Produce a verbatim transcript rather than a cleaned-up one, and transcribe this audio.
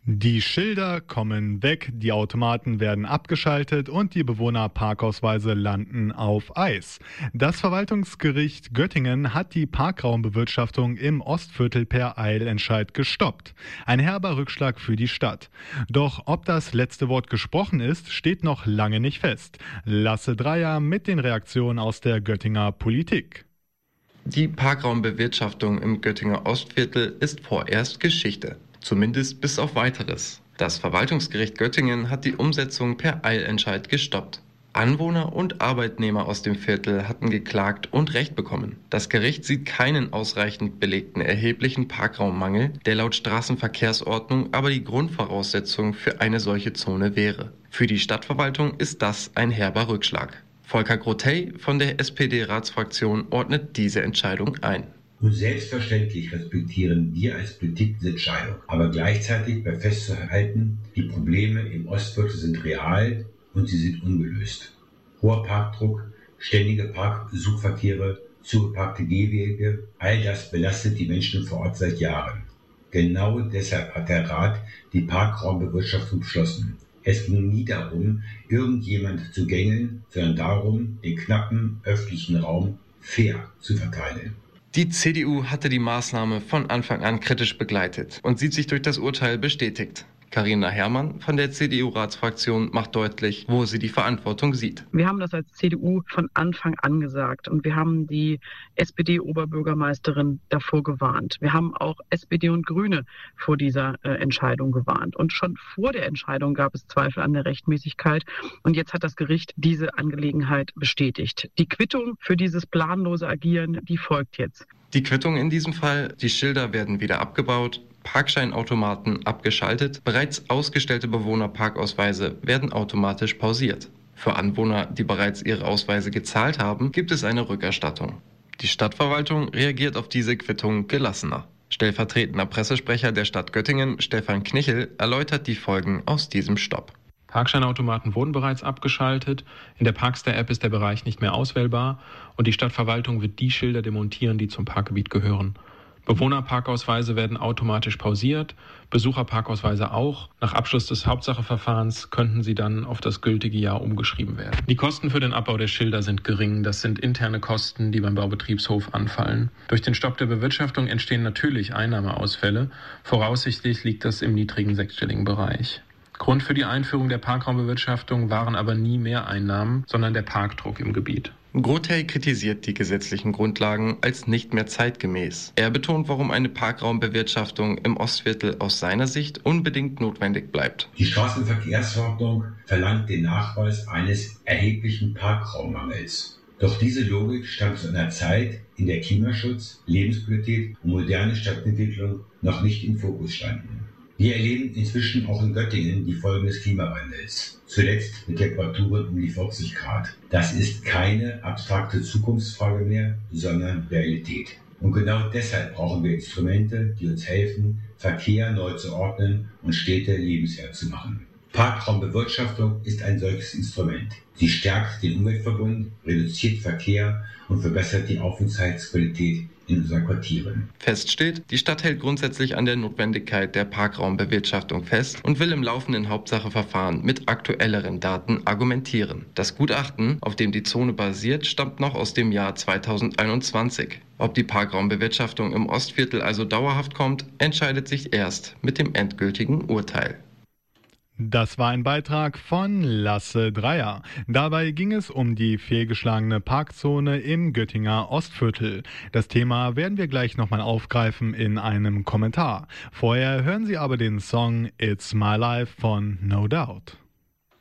Die Schilder kommen weg, die Automaten werden abgeschaltet und die Bewohnerparkausweise landen auf Eis. Das Verwaltungsgericht Göttingen hat die Parkraumbewirtschaftung im Ostviertel per Eilentscheid gestoppt. Ein herber Rückschlag für die Stadt. Doch ob das letzte Wort gesprochen ist, steht noch lange nicht fest. Lasse Dreier mit den Reaktionen aus der Göttinger Politik. Die Parkraumbewirtschaftung im Göttinger Ostviertel ist vorerst Geschichte. Zumindest bis auf Weiteres. Das Verwaltungsgericht Göttingen hat die Umsetzung per Eilentscheid gestoppt. Anwohner und Arbeitnehmer aus dem Viertel hatten geklagt und Recht bekommen. Das Gericht sieht keinen ausreichend belegten erheblichen Parkraummangel, der laut Straßenverkehrsordnung aber die Grundvoraussetzung für eine solche Zone wäre. Für die Stadtverwaltung ist das ein herber Rückschlag. Volker Grottey von der S P D-Ratsfraktion ordnet diese Entscheidung ein. Und selbstverständlich respektieren wir als Politik diese Entscheidung. Aber gleichzeitig bei festzuhalten, die Probleme im Ostviertel sind real und sie sind ungelöst. Hoher Parkdruck, ständige Parksuchverkehre, zugeparkte Gehwege, all das belastet die Menschen vor Ort seit Jahren. Genau deshalb hat der Rat die Parkraumbewirtschaftung beschlossen. Es ging nie darum, irgendjemand zu gängeln, sondern darum, den knappen öffentlichen Raum fair zu verteilen. Die C D U hatte die Maßnahme von Anfang an kritisch begleitet und sieht sich durch das Urteil bestätigt. Carina Herrmann von der C D U-Ratsfraktion macht deutlich, wo sie die Verantwortung sieht. Wir haben das als C D U von Anfang an gesagt und wir haben die S P D-Oberbürgermeisterin davor gewarnt. Wir haben auch S P D und Grüne vor dieser äh, Entscheidung gewarnt. Und schon vor der Entscheidung gab es Zweifel an der Rechtmäßigkeit. Und jetzt hat das Gericht diese Angelegenheit bestätigt. Die Quittung für dieses planlose Agieren, die folgt jetzt. Die Quittung in diesem Fall, die Schilder werden wieder abgebaut, Parkscheinautomaten abgeschaltet, bereits ausgestellte Bewohnerparkausweise werden automatisch pausiert. Für Anwohner, die bereits ihre Ausweise gezahlt haben, gibt es eine Rückerstattung. Die Stadtverwaltung reagiert auf diese Quittung gelassener. Stellvertretender Pressesprecher der Stadt Göttingen, Stefan Knichel, erläutert die Folgen aus diesem Stopp. Parkscheinautomaten wurden bereits abgeschaltet, in der Parkster-App ist der Bereich nicht mehr auswählbar und die Stadtverwaltung wird die Schilder demontieren, die zum Parkgebiet gehören. Bewohnerparkausweise werden automatisch pausiert, Besucherparkausweise auch. Nach Abschluss des Hauptsacheverfahrens könnten sie dann auf das gültige Jahr umgeschrieben werden. Die Kosten für den Abbau der Schilder sind gering. Das sind interne Kosten, die beim Baubetriebshof anfallen. Durch den Stopp der Bewirtschaftung entstehen natürlich Einnahmeausfälle. Voraussichtlich liegt das im niedrigen sechsstelligen Bereich. Grund für die Einführung der Parkraumbewirtschaftung waren aber nie Mehreinnahmen, sondern der Parkdruck im Gebiet. Grottey kritisiert die gesetzlichen Grundlagen als nicht mehr zeitgemäß. Er betont, warum eine Parkraumbewirtschaftung im Ostviertel aus seiner Sicht unbedingt notwendig bleibt. Die Straßenverkehrsordnung verlangt den Nachweis eines erheblichen Parkraummangels. Doch diese Logik stammt zu einer Zeit, in der Klimaschutz, Lebensqualität und moderne Stadtentwicklung noch nicht im Fokus standen. Wir erleben inzwischen auch in Göttingen die Folgen des Klimawandels. Zuletzt mit Temperaturen um die vierzig Grad. Das ist keine abstrakte Zukunftsfrage mehr, sondern Realität. Und genau deshalb brauchen wir Instrumente, die uns helfen, Verkehr neu zu ordnen und Städte lebenswert zu machen. Parkraumbewirtschaftung ist ein solches Instrument. Sie stärkt den Umweltverbund, reduziert Verkehr und verbessert die Aufenthaltsqualität in unseren Quartieren. Fest steht, die Stadt hält grundsätzlich an der Notwendigkeit der Parkraumbewirtschaftung fest und will im laufenden Hauptsacheverfahren mit aktuelleren Daten argumentieren. Das Gutachten, auf dem die Zone basiert, stammt noch aus dem Jahr zweitausendeinundzwanzig. Ob die Parkraumbewirtschaftung im Ostviertel also dauerhaft kommt, entscheidet sich erst mit dem endgültigen Urteil. Das war ein Beitrag von Lasse Dreier. Dabei ging es um die fehlgeschlagene Parkzone im Göttinger Ostviertel. Das Thema werden wir gleich nochmal aufgreifen in einem Kommentar. Vorher hören Sie aber den Song It's My Life von No Doubt.